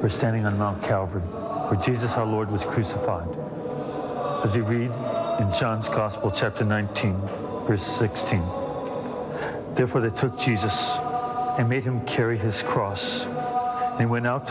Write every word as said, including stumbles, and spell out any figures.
We're standing on Mount Calvary, where Jesus our Lord was crucified. As we read in John's Gospel, chapter nineteen, verse sixteen. Therefore they took Jesus and made him carry his cross. And he went out